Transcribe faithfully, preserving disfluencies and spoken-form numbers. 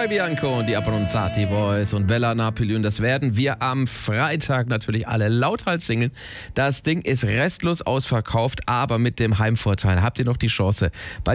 Sky Bianco und die Abronzati Boys und Bella Napoli. Und das werden wir am Freitag natürlich alle lauthals singen. Das Ding ist restlos ausverkauft, aber mit dem Heimvorteil habt ihr noch die Chance, bei